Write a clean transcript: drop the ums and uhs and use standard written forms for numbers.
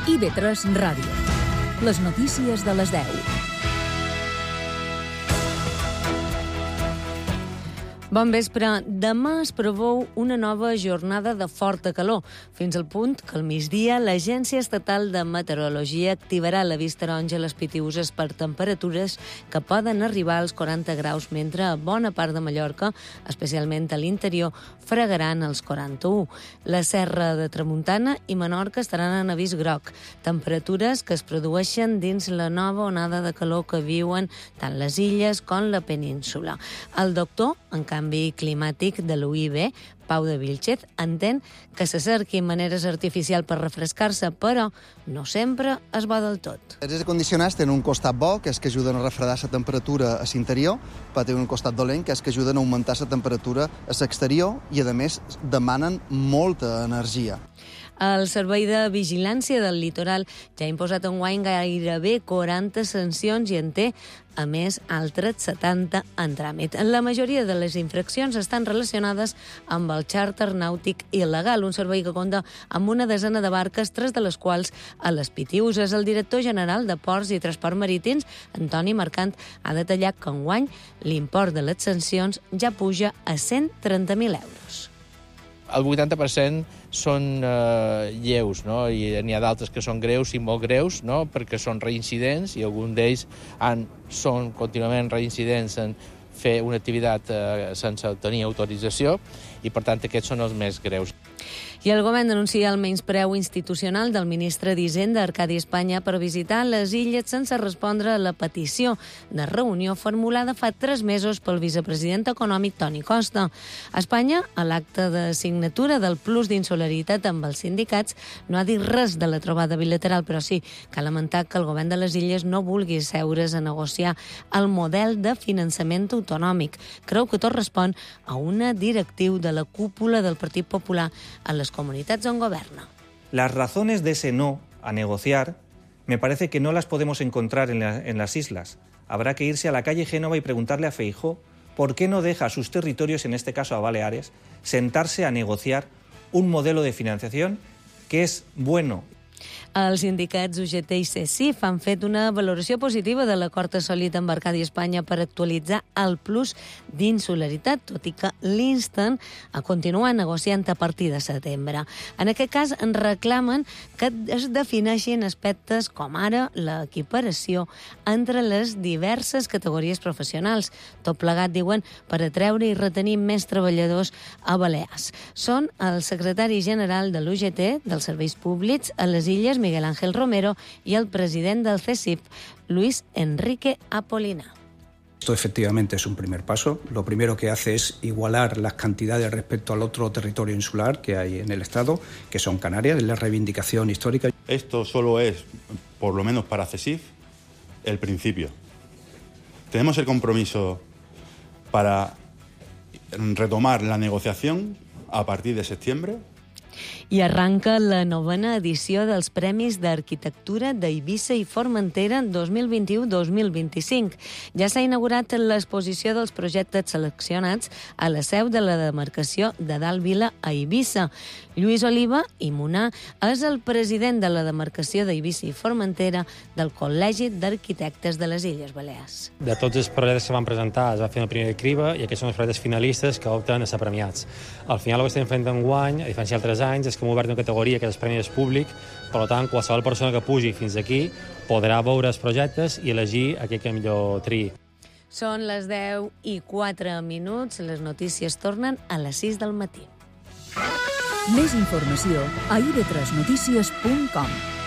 IB3 Ràdio. Les notícies de les 10. Bon vespre. Demà es preveu una nova jornada de forta calor, fins al punt que al migdia l'Agència Estatal de Meteorologia activarà l'avís taronja a les Pitiüses per temperatures que poden arribar als 40 graus, mentre a bona part de Mallorca, especialment a l'interior, fregaran els 41. La Serra de Tramuntana i Menorca estaran en avís groc, temperatures que es produeixen dins la nova onada de calor que viuen tant les illes com la península. El doctor, en canvi climàtic de l'UIB, Pau de Vilchez, entén que se cerquin maneres artificials per refrescar-se, però no sempre es va del tot. Els aires condicionats tenen un costat bo, que és que ajuden a refredar la temperatura a l'interior, però tenen un costat dolent, que és que ajuden a augmentar la temperatura a l'exterior i, a més, demanen molta energia. El Servei de Vigilància del Litoral ja ha imposat enguany gairebé 40 sancions i en té, a més, altres 70 en tràmit. La majoria de les infraccions estan relacionades amb el xàrter nàutic il·legal, un servei que compta amb una desena de barques, 3 de les quals a les Pitiüses. El director general de Ports i Transport Marítims, Antoni Marcant, ha detallat que enguany l'import de les sancions ja puja a 130.000 euros. El 80% són lleus, no? I n'hi ha d'altres que són greus i molt greus, no? Perquè són reincidents i alguns d'ells són contínuament reincidents en fer una activitat sense tenir autorització i, per tant, aquests són els més greus. I el govern denuncia el menyspreu institucional del ministre d'Hisenda, Arcadi Espanya, per visitar les illes sense respondre a la petició de reunió formulada fa 3 mesos pel vicepresident econòmic Toni Costa. Espanya, a l'acte de signatura del plus d'insolidaritat amb els sindicats, no ha dit res de la trobada bilateral, però sí que ha lamentat que el govern de les illes no vulgui seure's a negociar el model de finançament autonòmic. Creu que tot respon a una directriu de la cúpula del Partit Popular a les comunitats on governa. Las razones de ese no a negociar me parece que no las podemos encontrar en las islas. Habrá que irse a la calle Génova y preguntarle a Feijóo por qué no deja a sus territorios, en este caso a Baleares, sentarse a negociar un modelo de financiación que es bueno. Els sindicats UGT i CECIF han fet una valoració positiva de l'acord assolit amb Arcadi Espanya per actualitzar el plus d'insolidaritat, tot i que l'insten a continuar negociant a partir de setembre. En aquest cas, en reclamen que es defineixin aspectes com ara l'equiparació entre les diverses categories professionals. Tot plegat, diuen, per atreure i retenir més treballadors a Balears. Són el secretari general de l'UGT, dels Serveis Públics a les Illes, Miguel Ángel Romero, y el presidente del CECIF, Luis Enrique Apolinar. Esto efectivamente es un primer paso. Lo primero que hace es igualar las cantidades respecto al otro territorio insular que hay en el Estado, que son Canarias, es la reivindicación histórica. Esto solo es, por lo menos para CECIF, el principio. Tenemos el compromiso para retomar la negociación a partir de septiembre. I arranca la novena edició dels Premis d'Arquitectura d'Eivissa i Formentera 2021-2025. Ja s'ha inaugurat l'exposició dels projectes seleccionats a la seu de la demarcació de Dalt Vila a Eivissa. Lluís Oliva i Munà és el president de la demarcació d'Eivissa i Formentera del Col·legi d'Arquitectes de les Illes Balears. De tots els projectes que van presentar es va fer una primera criba i aquests són els projectes finalistes que opten a ser premiats. Al final el que estem fent enguany, a diferència d'altres anys, és que hem obert una categoria que és el Premi del Públic, per tant, qualsevol persona que pugi fins aquí podrà veure els projectes i elegir aquell que millor triï. Són les 10:04. Les notícies tornen a les 6 del matí. Més informació a ib3notícies.com.